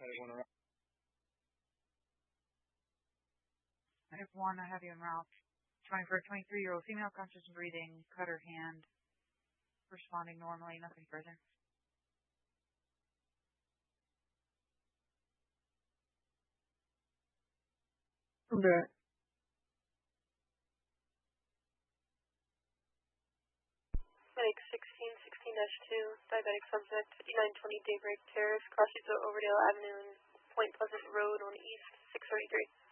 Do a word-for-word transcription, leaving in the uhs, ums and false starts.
I have one, I have you en route. twenty-four, twenty-three-year-old female, conscious and breathing, cut her hand, responding normally, nothing further. Okay. Medic sixteen sixteen dash two, diabetic subject, fifty-nine twenty Daybreak Terrace, Cross Utah Overdale Avenue and Point Pleasant Road on East, six thirty-three.